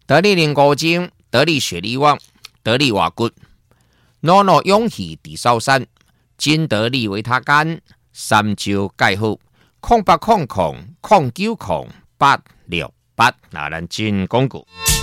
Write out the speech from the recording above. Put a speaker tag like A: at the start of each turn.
A: 得力零高精，得力雪力旺，得力瓦骨，诺诺勇气地烧山，金得力维他干，三招介好，0800090868，那咱真讲过。